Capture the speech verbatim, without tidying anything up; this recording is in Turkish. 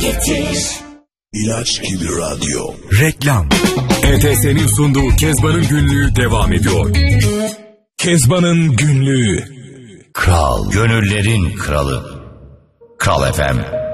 getir. İlaç gibi radyo. Reklam. E T S'nin sunduğu Kezban'ın günlüğü devam ediyor. Kezban'ın günlüğü. Kral, gönüllerin kralı. Kral F M.